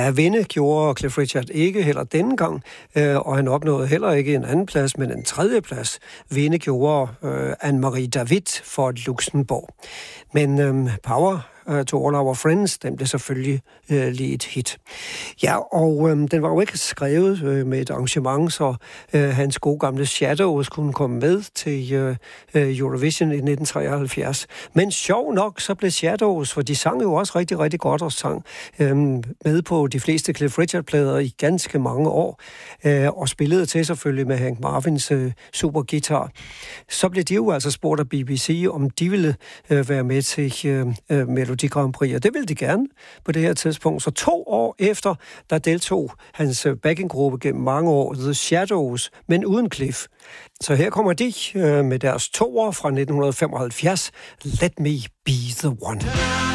Ja, vinde gjorde Cliff Richard ikke heller denne gang, og han opnåede heller ikke en anden plads, men en tredje plads. Vinde gjorde Anne-Marie David for Luxembourg. Men Power to All Our Friends, den blev selvfølgelig lige et hit. Ja, og den var jo ikke skrevet med et arrangement, så hans gode gamle Shadows kunne komme med til Eurovision i 1973. Men sjov nok, så blev Shadows, for de sang jo også rigtig, rigtig godt og sang med på de fleste Cliff Richard-plader i ganske mange år, og spillede til selvfølgelig med Hank Marvins superguitar. Så blev de jo altså spurgt af BBC, om de ville være med til Melodi Grand Prix, og det ville de gerne på det her tidspunkt. Så 2 år efter, der deltog hans backinggruppe gennem mange år, The Shadows, men uden Cliff. Så her kommer de med deres 2'er fra 1975, Let Me Be The One.